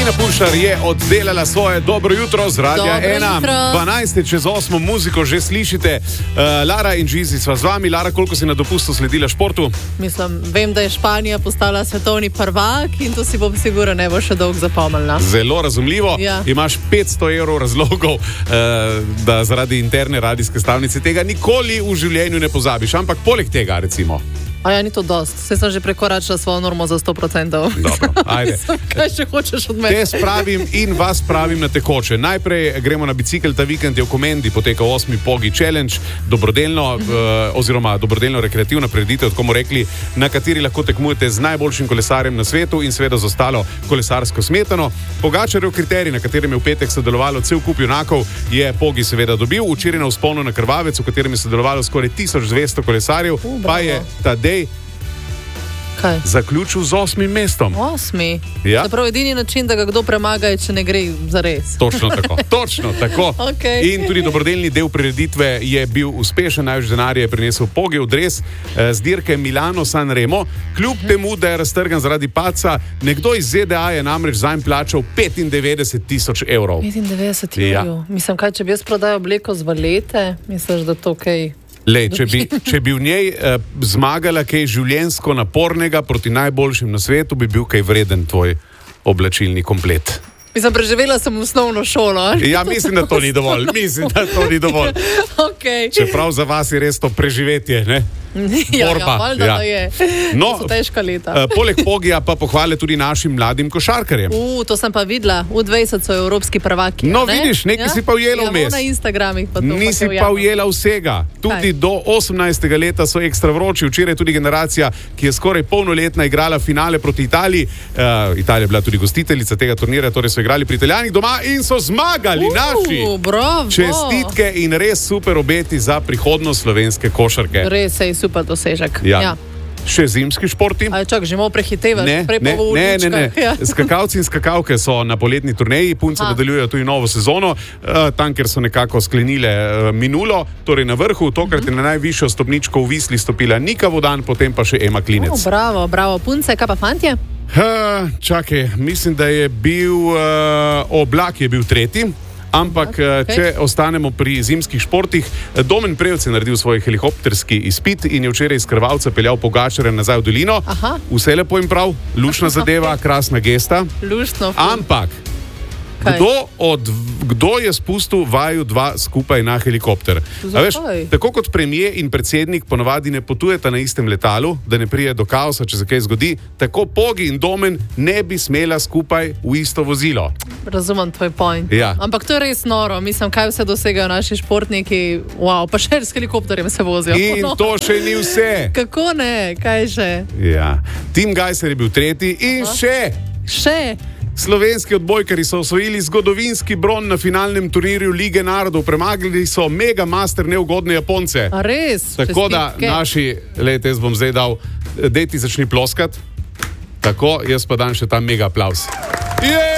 Tina Pušar je oddelala svoje dobro jutro z Radia 1. 12:08 muziko že slišite. Lara in Gizi sva z vami. Lara, koliko si na dopustu sledila športu? Mislim, vem, da je Španija postala svetovni prvak in to si bom sigurno ne bo še dolgo zapomnila. Zelo razumljivo. Ja. Imaš 500 evrov razlogov, da zaradi interne radijske stavnice tega nikoli v življenju ne pozabiš. Ampak poleg tega, recimo. A ja, ni to dost. Saj sem že prekoračila svojo normo za 100%. Dobro, ajde. Kaj še hočeš od mene? Te spravim in vas spravim na tekoče. Najprej gremo na bicikel. Ta vikend je v Komendi potekal 8. Pogi Challenge, dobrodelno oziroma dobrodelno rekreativna prireditev, tako bomo rekli, na kateri lahko tekmujete z najboljšim kolesarjem na svetu in seveda z ostalo kolesarsko smetano. Pogačarjev kriterij, na katerem je v petek sodelovalo cel kup junakov, je Pogi seveda dobil. Včeraj na vzponu na Krvavec, v katerem je sodelovalo skoraj 1200 kolesarjev, pa je Tadej zaključil z 8. mestom. 8. Ja. Zapravo edini način, da ga kdo premaga, je, če ne gre za res. Točno tako. Točno tako. Okay. In tudi dobrodelni del prireditve je bil uspešen. Največ denarja je prinesel Pogev dres z dirke Milano-San Remo. Kljub temu, da je raztrgan zaradi padca, nekdo iz ZDA je namreč zanj plačal 95.000 evrov. 95 evrov. Ja. Mislim, kaj, če bi jaz prodajal obleko z valete, misliš, da to kaj... Lej, če bi v njej zmagala kaj življenjsko napornega proti najboljšim na svetu, bi bil kaj vreden tvoj oblačilni komplet. Mislim, preživela sem osnovno šolo. Ja, mislim, da to ni dovolj. Okay. Čeprav za vas je res to preživetje, ne? Borba. Ja, je. No, to so težka leta. Poleg Pogija pa pohvale tudi našim mladim košarkarjem. To sem pa videla. V 20 so evropski prvaki. No, vidiš, nekaj si pa ujela vmes. Na Instagramih pa to. Nisi pa ujela vsega. Tudi do 18. leta so ekstra vroči. Včeraj tudi generacija, ki je skoraj polnoletna, igrala finale proti Italiji. Italija je bila tudi gostiteljica tega turnirja, torej so igrali pri Italijanih doma in so zmagali naši. Bravo. Čestitke in res super obeti za prihodnost slovenske košarke. Res je super dosežek. Ja. Še zimski športi. Čak, že malo prehitevati. Ne. Skakalci in skakalke so na poletni turneji. Punce nadaljujejo tudi novo sezono. Tam, kjer so nekako sklenile minulo, torej na vrhu, tokrat je na najvišjo stopničko v Visli stopila Nika Vodan, potem pa še Ema Klinec. Bravo. Punce, kaj pa fantje? Čakaj, mislim, da je bil Oblak je bil tretji. Ampak, če ostanemo pri zimskih športih, Domen Prevc je naredil svoj helikopterski izpit in je včeraj iz Krvavca peljal Pogačarja nazaj v dolino. Aha. Vse lepo in prav, luštna zadeva, krasna gesta. Luštno. Ampak, kdo je spustil vaju dva skupaj na helikopter? Veš, tako kot premier in predsednik ponavadi ne potujeta na istem letalu, da ne prije do kaosa, če se kaj zgodi, tako Pogi in Domen ne bi smela skupaj v isto vozilo. Razumem tvoj point. Ja. Ampak to je res noro. Mislim, kaj vse dosegajo naši športniki. Wow, pa še s helikopterjem se vozijo. In to še ni vse. Kako ne? Kaj še? Ja. Tim Gajser je bil tretji in še. Slovenski odbojkari so osvojili zgodovinski bron na finalnem turnirju Lige narodov. Premagali so mega master neugodne Japonce. A res? Tako da naši, jaz bom zdaj dal, dej ti začni ploskat. Tako, jaz pa dam še ta mega aplavz.